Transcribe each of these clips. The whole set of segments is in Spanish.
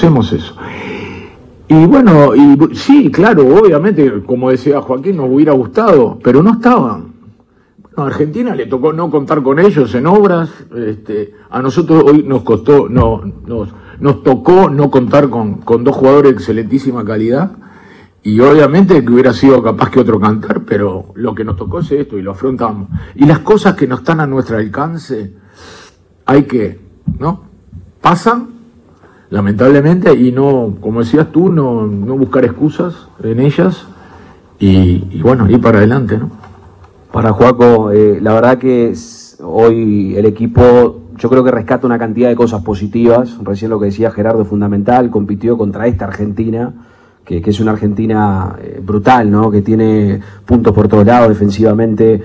conocemos eso. Y bueno, sí, claro, obviamente, como decía Joaquín, nos hubiera gustado, pero no estaban. Bueno, a Argentina le tocó no contar con ellos en obras, a nosotros hoy nos tocó no contar con dos jugadores de excelentísima calidad, y obviamente que hubiera sido capaz que otro cantar, pero lo que nos tocó es esto y lo afrontamos. Y las cosas que no están a nuestro alcance, hay que, ¿no? Pasan, lamentablemente, y no, como decías tú, no buscar excusas en ellas, y bueno, ir para adelante, ¿no? Para Joaco, la verdad que hoy el equipo, yo creo que rescata una cantidad de cosas positivas. Recién lo que decía Gerardo es fundamental, compitió contra esta Argentina, que es una Argentina brutal, ¿no? Que tiene puntos por todos lados defensivamente.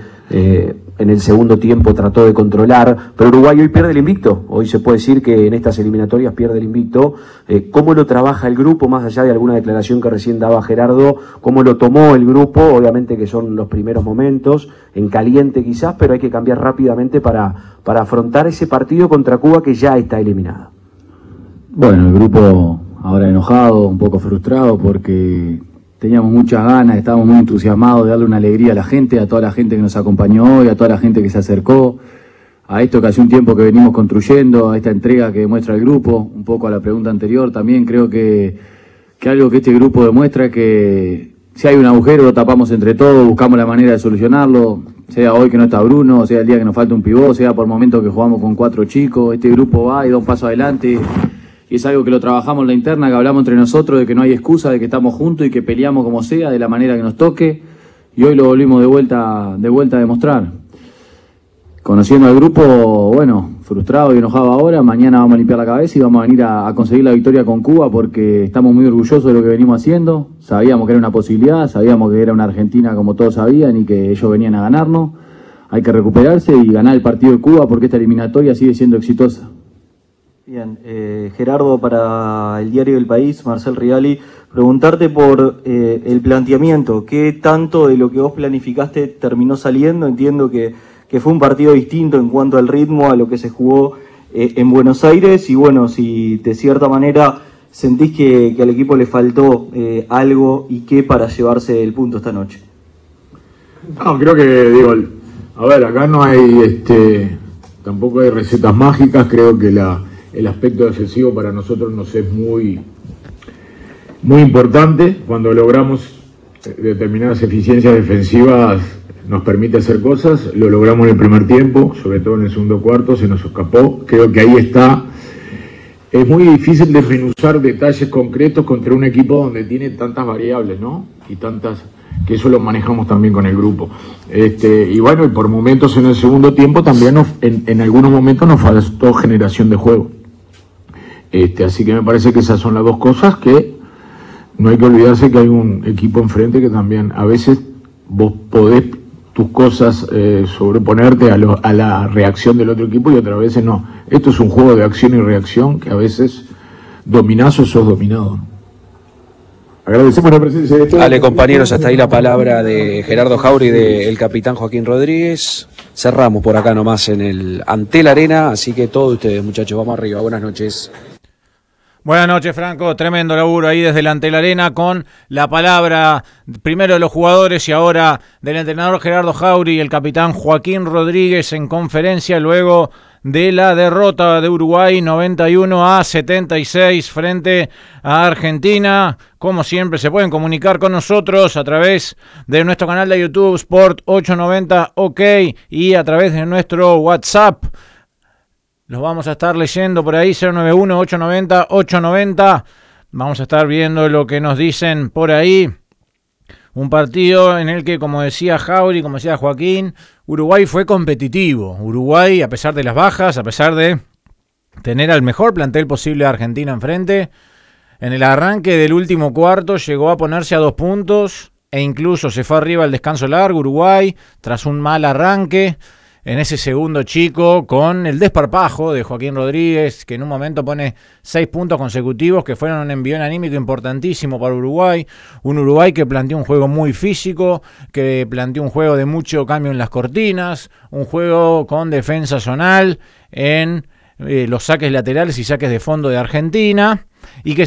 En el segundo tiempo trató de controlar, pero Uruguay hoy pierde el invicto. Hoy se puede decir que en estas eliminatorias pierde el invicto. ¿Cómo lo trabaja el grupo, más allá de alguna declaración que recién daba Gerardo? ¿Cómo lo tomó el grupo? Obviamente que son los primeros momentos, en caliente quizás, pero hay que cambiar rápidamente para afrontar ese partido contra Cuba que ya está eliminada. Bueno, el grupo ahora enojado, un poco frustrado porque teníamos muchas ganas, estábamos muy entusiasmados de darle una alegría a la gente, a toda la gente que nos acompañó hoy, a toda la gente que se acercó, a esto que hace un tiempo que venimos construyendo, a esta entrega que demuestra el grupo, un poco a la pregunta anterior también. Creo que algo que este grupo demuestra es que si hay un agujero lo tapamos entre todos, buscamos la manera de solucionarlo, sea hoy que no está Bruno, sea el día que nos falta un pivot, sea por momentos que jugamos con 4 chicos. Este grupo va y da un paso adelante. Y es algo que lo trabajamos en la interna, que hablamos entre nosotros, de que no hay excusa, de que estamos juntos y que peleamos como sea, de la manera que nos toque. Y hoy lo volvimos de vuelta a demostrar. Conociendo al grupo, bueno, frustrado y enojado ahora, mañana vamos a limpiar la cabeza y vamos a venir a conseguir la victoria con Cuba porque estamos muy orgullosos de lo que venimos haciendo. Sabíamos que era una posibilidad, sabíamos que era una Argentina como todos sabían y que ellos venían a ganarnos. Hay que recuperarse y ganar el partido de Cuba porque esta eliminatoria sigue siendo exitosa. Bien, Gerardo, para el diario El País, Marcel Riali, preguntarte por el planteamiento. ¿Qué tanto de lo que vos planificaste terminó saliendo? Entiendo que fue un partido distinto en cuanto al ritmo a lo que se jugó en Buenos Aires, y bueno, si de cierta manera sentís que al equipo le faltó algo y qué para llevarse el punto esta noche. No, creo que, a ver, acá no hay, tampoco hay recetas mágicas. Creo que el aspecto defensivo para nosotros nos es muy importante. Cuando logramos determinadas eficiencias defensivas nos permite hacer cosas. Lo logramos en el primer tiempo, sobre todo en el segundo cuarto, se nos escapó. Creo que ahí está. Es muy difícil desmenuzar detalles concretos contra un equipo donde tiene tantas variables, ¿no? Y tantas, que eso lo manejamos también con el grupo. Y bueno, y por momentos en el segundo tiempo también en algunos momentos nos faltó generación de juego. Así que me parece que esas son las dos cosas, que no hay que olvidarse que hay un equipo enfrente que también a veces vos podés tus cosas sobreponerte a la reacción del otro equipo y otras veces no. Esto es un juego de acción y reacción que a veces dominás o sos dominado. Agradecemos la presencia de todos. Dale, compañeros, hasta ahí la palabra de Gerardo Jauregui y del capitán Joaquín Rodríguez. Cerramos por acá nomás en el Antel Arena, así que todos ustedes, muchachos, vamos arriba. Buenas noches. Buenas noches, Franco. Tremendo laburo ahí desde la Antel Arena con la palabra primero de los jugadores y ahora del entrenador Gerardo Jauregui y el capitán Joaquín Rodríguez en conferencia luego de la derrota de Uruguay 91-76 frente a Argentina. Como siempre, se pueden comunicar con nosotros a través de nuestro canal de YouTube Sport 890 OK y a través de nuestro WhatsApp. Los vamos a estar leyendo por ahí, 091-890-890. Vamos a estar viendo lo que nos dicen por ahí. Un partido en el que, como decía Jauregui, como decía Joaquín, Uruguay fue competitivo. Uruguay, a pesar de las bajas, a pesar de tener al mejor plantel posible de Argentina enfrente, en el arranque del último cuarto llegó a ponerse a 2 puntos e incluso se fue arriba al descanso largo Uruguay tras un mal arranque. En ese segundo chico, con el desparpajo de Joaquín Rodríguez, que en un momento pone 6 puntos consecutivos, que fueron un envión anímico importantísimo para Uruguay. Un Uruguay que planteó un juego muy físico, que planteó un juego de mucho cambio en las cortinas, un juego con defensa zonal en los saques laterales y saques de fondo de Argentina, y que